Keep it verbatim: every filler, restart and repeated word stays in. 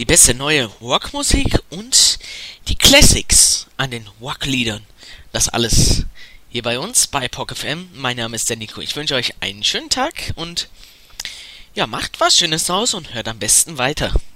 die beste neue Rockmusik und die Classics an den Rockliedern. Das alles hier bei uns bei P O K F M. Mein Name ist der Nico. Ich wünsche euch einen schönen Tag und ja, macht was Schönes aus und hört am besten weiter.